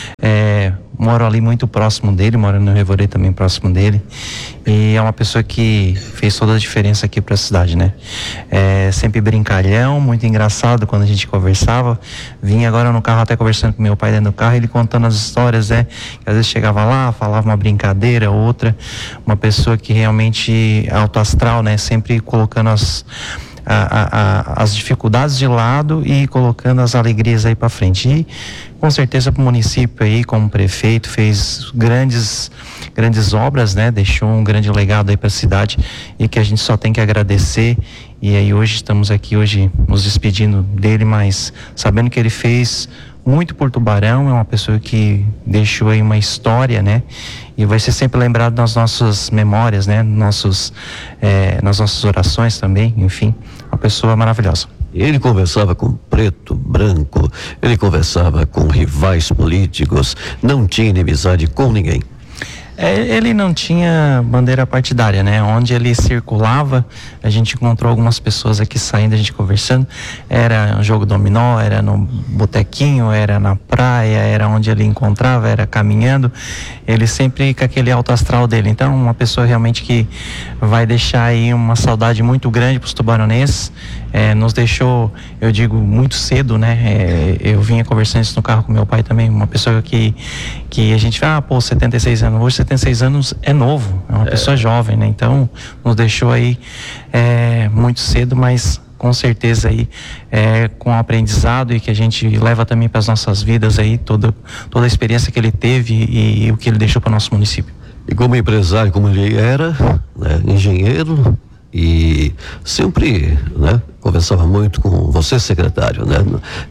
Q: É, moro ali muito próximo dele, moro no Revorê também próximo dele, e é uma pessoa que fez toda a diferença aqui para a cidade, né? É, sempre brincalhão, muito engraçado quando a gente conversava. Vim agora no carro até conversando com meu pai dentro do carro, ele contando as histórias, né? Que às vezes chegava lá, falava uma brincadeira, outra, uma pessoa que realmente alto astral, né? Sempre colocando as A, a, a, as dificuldades de lado e colocando as alegrias aí para frente. E com certeza para o município aí, como prefeito, fez grandes grandes obras, né? Deixou um grande legado aí para a cidade, e que a gente só tem que agradecer. E aí hoje estamos aqui hoje nos despedindo dele, mas sabendo que ele fez muito por Tubarão, é uma pessoa que deixou aí uma história, né? E vai ser sempre lembrado nas nossas memórias, né? Nossos, é, nas nossas orações também, enfim, uma pessoa maravilhosa.
N: Ele conversava com preto, branco, ele conversava com rivais políticos, não tinha inimizade com ninguém.
Q: É, ele não tinha bandeira partidária, né? Onde ele circulava, a gente encontrou algumas pessoas aqui saindo, a gente conversando, era um jogo dominó, era no botequinho, era na praia, era onde ele encontrava, era caminhando, ele sempre com aquele alto astral dele. Então, uma pessoa realmente que vai deixar aí uma saudade muito grande para os tubaronenses. É, nos deixou, eu digo, muito cedo, né? É, eu vinha conversando isso no carro com meu pai também, uma pessoa que, que a gente fala, ah, pô, setenta e seis anos, hoje setenta e seis anos é novo, é uma é. pessoa jovem, né? Então, nos deixou aí é, muito cedo, mas com certeza aí, é, com o aprendizado, e que a gente leva também para as nossas vidas aí, toda, toda a experiência que ele teve e, e o que ele deixou para o nosso município.
N: E como empresário, como ele era, né, engenheiro, e sempre, né, conversava muito com você, secretário, né?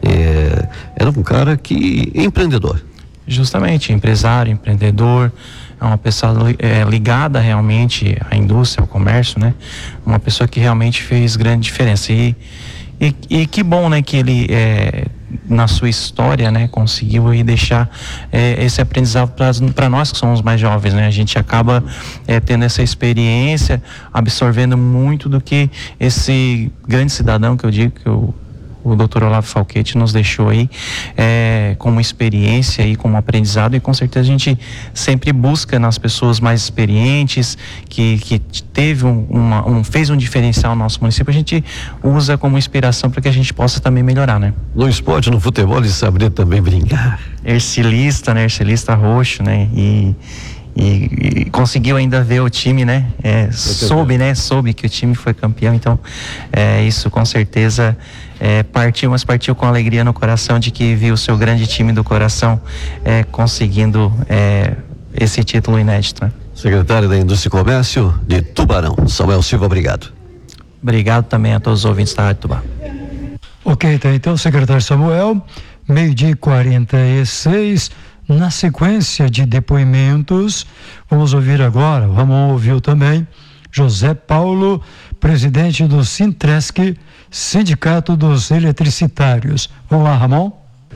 N: É, era um cara que empreendedor.
Q: Justamente, empresário, empreendedor, é uma pessoa é, ligada realmente à indústria, ao comércio, né? Uma pessoa que realmente fez grande diferença. E, e, e que bom, né, que ele é, na sua história, né, conseguiu aí deixar é, esse aprendizado para nós que somos mais jovens, né? A gente acaba é, tendo essa experiência, absorvendo muito do que esse grande cidadão, que eu digo, que eu o doutor Olavo Falquete nos deixou aí é, como experiência e como aprendizado, e com certeza a gente sempre busca nas pessoas mais experientes, que, que teve um, uma, um, fez um diferencial no nosso município, a gente usa como inspiração para que a gente possa também melhorar, né?
N: No esporte, no futebol, ele saberia também brincar.
Q: Ercilista, né? Ercilista roxo, né? E E, e conseguiu ainda ver o time, né? É, soube, né? Soube que o time foi campeão, então é, isso com certeza é, partiu, mas partiu com alegria no coração de que viu o seu grande time do coração é, conseguindo é, esse título inédito, né?
N: Secretário da Indústria e Comércio de Tubarão, Samuel Silva, obrigado.
Q: Obrigado também a todos os ouvintes da Rádio Tubarão.
A: Ok, tá então, secretário Samuel, meio-dia e quarenta e seis. Na sequência de depoimentos, vamos ouvir agora, o Ramon ouviu também, José Paulo, presidente do Sintresc, Sindicato dos Eletricitários. Vamos lá, Ramon?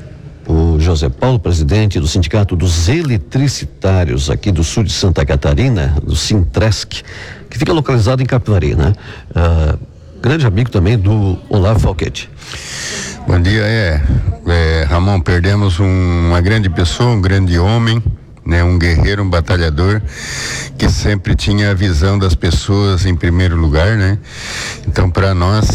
N: O José Paulo, presidente do Sindicato dos Eletricitários aqui do sul de Santa Catarina, do Sintresc, que fica localizado em Capivari, né? Uh, grande amigo também do Olavo Falquete.
R: Bom dia, é, é Ramon, perdemos um, uma grande pessoa, um grande homem, né, um guerreiro, um batalhador, que sempre tinha a visão das pessoas em primeiro lugar, né? Então, para nós,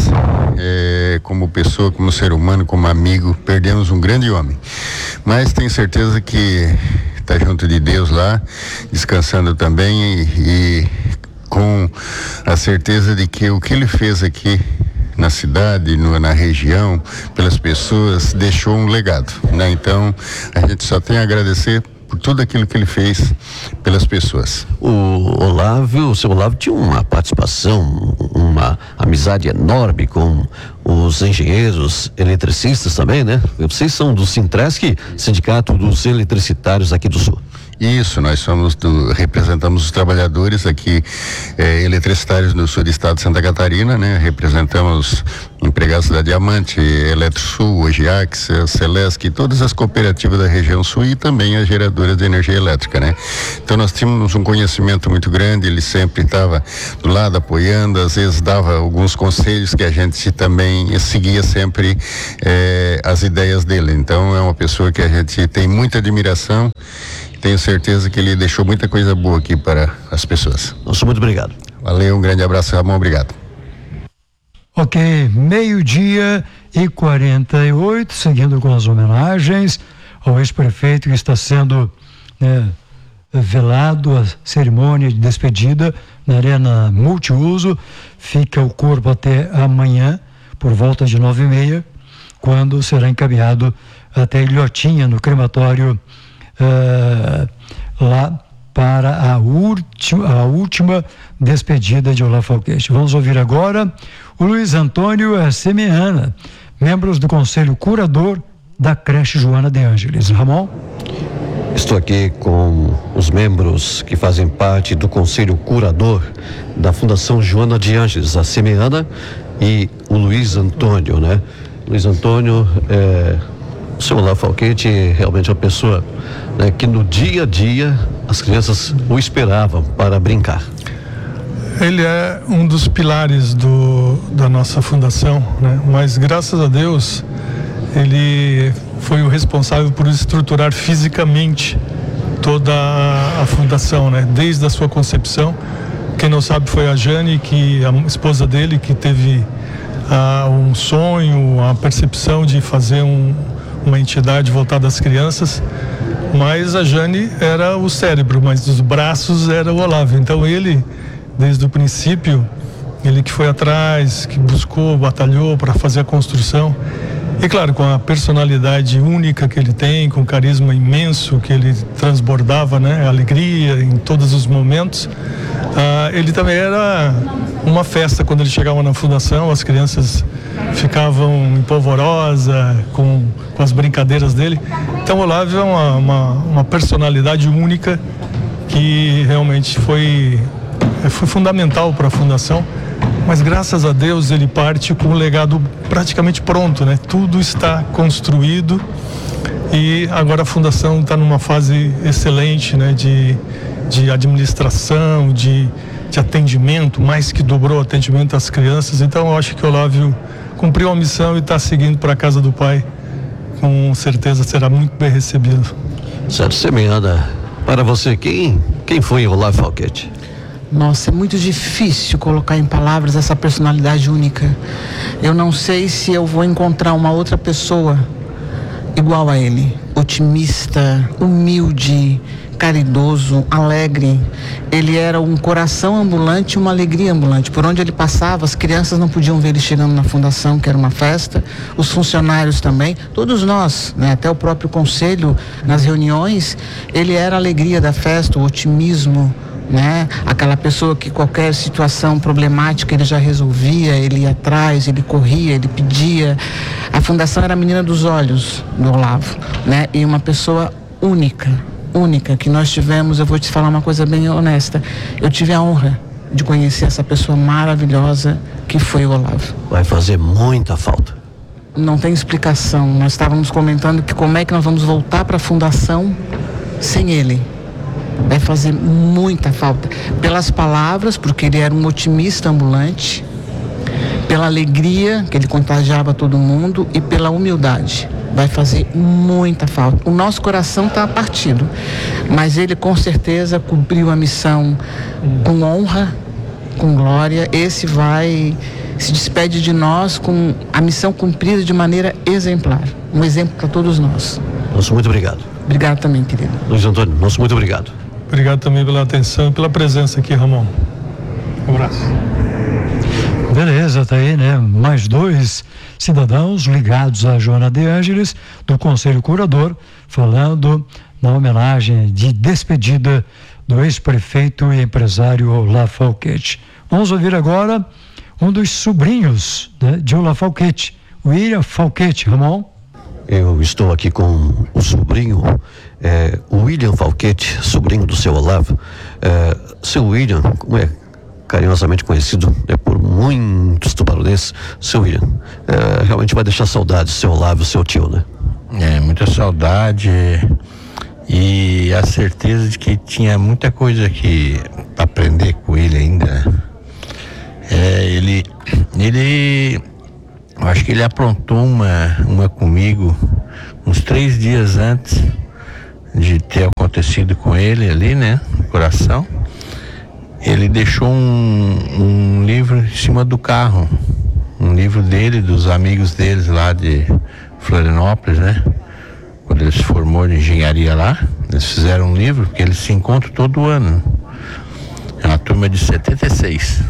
R: é, como pessoa, como ser humano, como amigo, perdemos um grande homem. Mas tenho certeza que está junto de Deus lá, descansando também e, e com a certeza de que o que ele fez aqui na cidade, no, na região, pelas pessoas, deixou um legado, né? Então, a gente só tem a agradecer por tudo aquilo que ele fez pelas pessoas.
N: O Olavo, o seu Olavo tinha uma participação, uma amizade enorme com os engenheiros eletricistas também, né? Vocês são do Sintresc, Sindicato dos Eletricitários aqui do Sul.
R: Isso, nós somos do, representamos os trabalhadores aqui, eh, eletricitários no sul do estado de Santa Catarina, né? Representamos empregados da Diamante, Eletrosul, Ogiax, Celesc, todas as cooperativas da região sul e também as geradoras de energia elétrica, né? Então nós tínhamos um conhecimento muito grande, ele sempre estava do lado apoiando, às vezes dava alguns conselhos que a gente também seguia sempre eh, as ideias dele. Então é uma pessoa que a gente tem muita admiração. Tenho certeza que ele deixou muita coisa boa aqui para as pessoas.
N: Nossa, muito obrigado.
R: Valeu, um grande abraço, Ramon, obrigado.
A: Ok, meio-dia e quarenta e oito, seguindo com as homenagens ao ex-prefeito que está sendo né, velado, a cerimônia de despedida na Arena Multiuso. Fica o corpo até amanhã, por volta de nove e meia, quando será encaminhado até Ilhotinha, no crematório Uh, lá para a, última, a última despedida de Olavo Falquete. Vamos ouvir agora o Luiz Antônio Semeana, membros do Conselho Curador da creche Joana de Ângeles. Ramon?
N: Estou aqui com os membros que fazem parte do Conselho Curador da Fundação Joana de Ângeles, a Semeana e o Luiz Antônio, né? Luiz Antônio, é, o seu Olavo Falquete realmente é uma pessoa, né, que no dia a dia as crianças o esperavam para brincar.
S: Ele é um dos pilares do, da nossa fundação, né? Mas graças a Deus ele foi o responsável por estruturar fisicamente toda a, a fundação, né? Desde a sua concepção. Quem não sabe foi a Jane, que a esposa dele, que teve ah, um sonho, a percepção de fazer um, uma entidade voltada às crianças. Mas a Jane era o cérebro, mas os braços era o Olavo. Então ele, desde o princípio, ele que foi atrás, que buscou, batalhou para fazer a construção. E claro, com a personalidade única que ele tem, com o carisma imenso que ele transbordava, né? Alegria em todos os momentos. Ah, ele também era uma festa quando ele chegava na fundação, as crianças ficavam em polvorosa com, com as brincadeiras dele. Então o Olavo é uma, uma, uma personalidade única que realmente foi, foi fundamental para a fundação, mas graças a Deus ele parte com o legado praticamente pronto, né? Tudo está construído e agora a fundação está numa fase excelente, né? De, de administração, de, de atendimento, mais que dobrou o atendimento às crianças. Então eu acho que o Olavo cumpriu a missão e está seguindo para a casa do Pai. Com certeza será muito bem recebido.
N: Certo, Semeada, para você, quem, quem foi o Olavo Falquete?
T: Nossa, é muito difícil colocar em palavras essa personalidade única. Eu não sei se eu vou encontrar uma outra pessoa igual a ele. Otimista, humilde, caridoso, alegre. Ele era um coração ambulante e uma alegria ambulante. Por onde ele passava, as crianças não podiam ver ele chegando na fundação, que era uma festa, os funcionários também, todos nós, né? Até o próprio conselho, nas reuniões, ele era a alegria da festa, o otimismo, né? Aquela pessoa que qualquer situação problemática ele já resolvia, ele ia atrás, ele corria, ele pedia. A fundação era a menina dos olhos do Olavo, né? E uma pessoa única, única que nós tivemos. Eu vou te falar uma coisa bem honesta, eu tive a honra de conhecer essa pessoa maravilhosa que foi o Olavo.
N: Vai fazer muita falta.
T: Não tem explicação. Nós estávamos comentando que como é que nós vamos voltar para a fundação sem ele. Vai fazer muita falta. Pelas palavras, porque ele era um otimista ambulante, pela alegria que ele contagiava todo mundo e pela humildade. Vai fazer muita falta. O nosso coração está partido, mas ele com certeza cumpriu a missão com honra, com glória. Esse vai se despede de nós com a missão cumprida de maneira exemplar. Um exemplo para todos nós.
N: Nosso muito obrigado.
T: Obrigado também, querido.
N: Luiz Antônio, nosso muito obrigado.
S: Obrigado também pela atenção e pela presença aqui, Ramon. Um abraço.
A: Beleza, tá aí, né? Mais dois cidadãos ligados a Joana de Ângeles, do Conselho Curador, falando na homenagem de despedida do ex-prefeito e empresário Olavo Falquete. Vamos ouvir agora um dos sobrinhos, né, de Olavo Falquete, William Falquete. Ramon?
N: Eu estou aqui com o sobrinho, é, o William Falquete, sobrinho do seu Olavo. É, seu William, como é carinhosamente conhecido, é, por muitos tubaronenses, seu William, é, realmente vai deixar saudade, seu Olavo, seu tio, né?
P: É, muita saudade e a certeza de que tinha muita coisa que para aprender com ele ainda, né? É, ele, ele, eu acho que ele aprontou uma, uma comigo uns três dias antes de ter acontecido com ele ali, né, no coração. Ele deixou um, um livro em cima do carro, um livro dele, dos amigos deles lá de Florianópolis, né? Quando ele se formou de engenharia lá, eles fizeram um livro, porque eles se encontram todo ano. É uma turma de setenta e seis.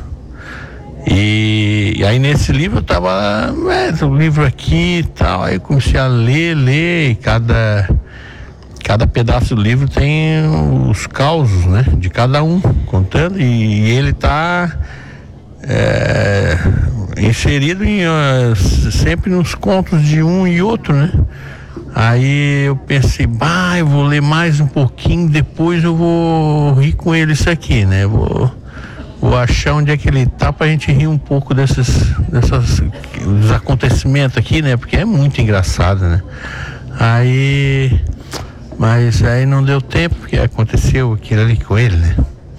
P: E, e aí nesse livro eu tava, é, o livro aqui e tal, aí eu comecei a ler, ler, e cada, cada pedaço do livro tem os causos, né, de cada um, contando, e, e ele tá é, inserido em, uh, sempre nos contos de um e outro, né. Aí eu pensei, bah, eu vou ler mais um pouquinho, depois eu vou rir com ele isso aqui, né, vou... Vou achar onde é que ele tá pra gente rir um pouco desses, desses dos acontecimentos aqui, né? Porque é muito engraçado, né? Aí, mas aí não deu tempo, porque aconteceu aquilo ali com ele, né?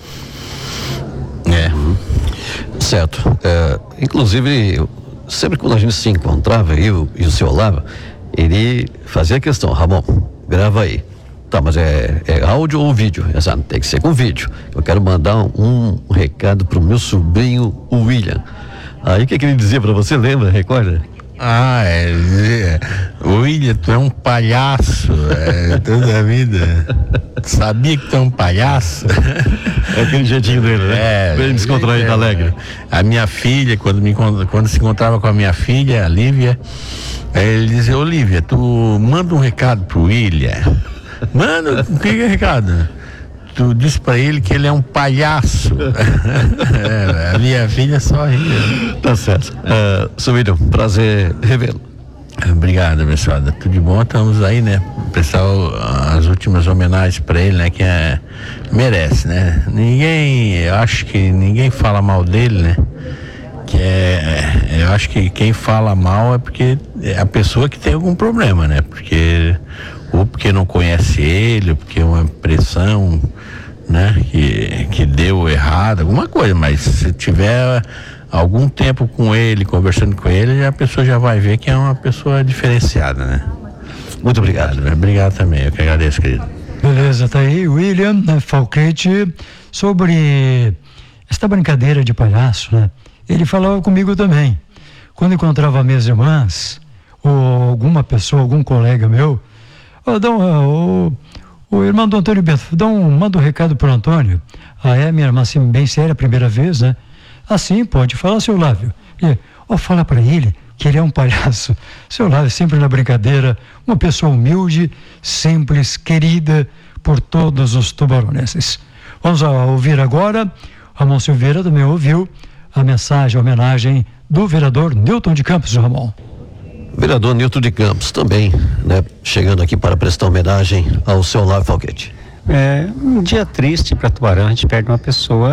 N: É. Certo. É, inclusive, sempre quando a gente se encontrava, eu e o seu Olavo, ele fazia questão, Ramon, grava aí. Tá, mas é, é áudio ou vídeo? Exato, tem que ser com vídeo. Eu quero mandar um, um recado pro meu sobrinho, o William. Aí o que, que ele dizia pra você, lembra? Recorda?
P: Ah, é, é. William, tu é um palhaço, é, toda a vida. Sabia que tu é um palhaço?
N: É aquele jeitinho dele, né?
P: É,
N: bem descontraído,
P: é,
N: alegre.
P: A minha filha, quando, me, quando se encontrava com a minha filha, a Lívia, ele dizia, ô Lívia, tu manda um recado pro William. Mano, o que é recado? Tu disse pra ele que ele é um palhaço. É, a minha filha só ria.
N: Tá certo. Uh, seu William, prazer revê-lo.
P: Obrigado, abençoada. Tudo de bom, estamos aí, né? Pessoal, as últimas homenagens pra ele, né? Que é, merece, né? Ninguém, eu acho que ninguém fala mal dele, né? Que é, eu acho que quem fala mal é porque é a pessoa que tem algum problema, né? Porque ou porque não conhece ele, ou porque é uma impressão, né, que, que deu errado, alguma coisa, mas se tiver algum tempo com ele, conversando com ele, a pessoa já vai ver que é uma pessoa diferenciada, né?
N: Muito obrigado.
P: Obrigado, obrigado também, eu que agradeço, querido.
A: Beleza, tá aí, William né, Falquete, sobre esta brincadeira de palhaço, né? Ele falava comigo também. Quando encontrava minhas irmãs, ou alguma pessoa, algum colega meu, oh, dá um, o, o irmão do Antônio Bento, dá um, manda um recado pro Antônio. Ah, é, minha irmã, assim, bem séria, primeira vez, né? Assim, pode falar, seu Lávio. E, oh, fala para ele que ele é um palhaço. Seu Lávio, sempre na brincadeira, uma pessoa humilde, simples, querida por todos os tubaronenses. Vamos a, ouvir agora, Ramon Silveira também ouviu a mensagem, a homenagem do vereador Newton de Campos, Ramon.
N: Vereador Newton de Campos também, né, chegando aqui para prestar homenagem ao seu Lávio Falquete.
U: É um dia triste para Tubarão, a gente perde uma pessoa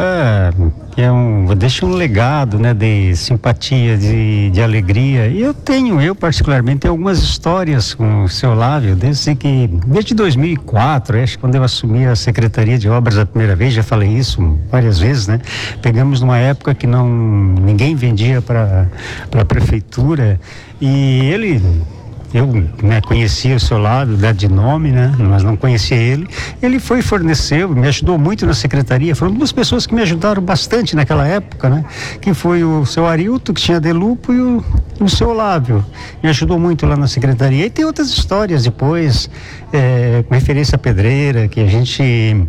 U: que é um, deixa um legado, né, de simpatia, de, de alegria. E eu tenho, eu particularmente, tenho algumas histórias com o seu Lávio, desde que, desde dois mil e quatro, acho que quando eu assumi a Secretaria de Obras a primeira vez, já falei isso várias vezes, né? Pegamos numa época que não, ninguém vendia para a prefeitura e ele... Eu né, conhecia o seu Lávio, né, de nome, né, mas não conhecia ele. Ele foi e forneceu, me ajudou muito na secretaria. Foram duas pessoas que me ajudaram bastante naquela época, né? Que foi o seu Arilton, que tinha Delupo, e o, o seu Lávio. Me ajudou muito lá na secretaria. E tem outras histórias depois, é, com referência à pedreira, que a gente,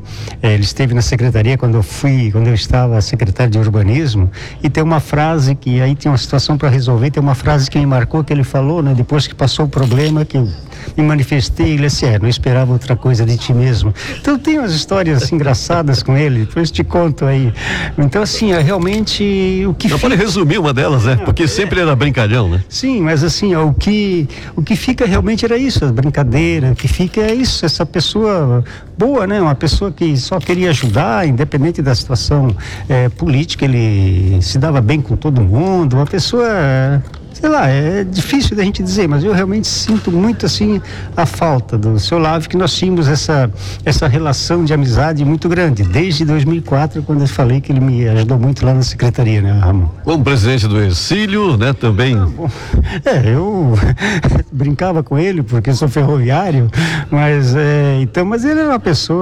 U: é, ele esteve na secretaria quando eu fui, quando eu estava secretário de urbanismo. E tem uma frase que aí tem uma situação para resolver. Tem uma frase que me marcou, que ele falou, né? Depois que passou o problema, que eu me manifestei, ele disse, é, não esperava outra coisa de ti mesmo. Então tem umas histórias assim, engraçadas com ele, depois te conto aí. Então assim, é realmente o que
N: Não
U: fica...
N: pode resumir uma delas, né? Porque sempre era brincalhão, né?
U: Sim, mas assim, ó, o que o que fica realmente era isso, a brincadeira, o que fica é isso, essa pessoa boa, né? Uma pessoa que só queria ajudar, independente da situação é, política, ele se dava bem com todo mundo, uma pessoa... Sei lá, é difícil da gente dizer, mas eu realmente sinto muito assim a falta do seu Lávio, que nós tínhamos essa, essa relação de amizade muito grande, desde dois mil e quatro, quando eu falei que ele me ajudou muito lá na secretaria, né, Ramon?
N: Como presidente do Ercílio, né, também.
U: Ah, bom, é, eu brincava com ele porque eu sou ferroviário, mas, é, então, mas ele era uma pessoa